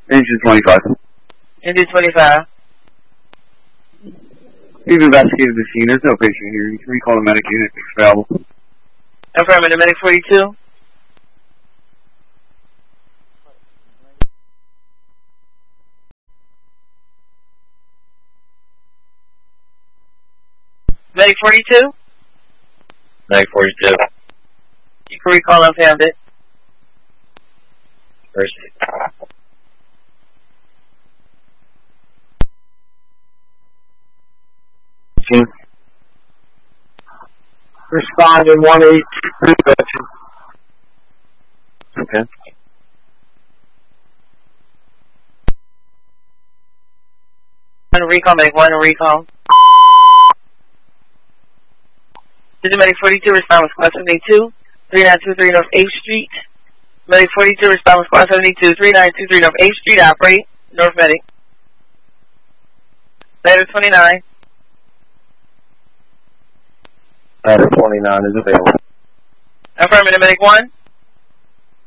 Engine 25. Engine 25. We've investigated the scene. There's no patient here. You can recall the medic unit if available. Affirmative, medic 42. Medic 42? Medic 42. You can recall unfounded. First. Respond in 183. Okay. One recall, medic 1 recall. Medic 42, respond with squad 72, 3923 North 8th Street. Medic 42, respond with squad 72, 3923 North 8th Street, operate. North medic. Ladder 29. Ladder 29 is available. Affirmative, medic 1.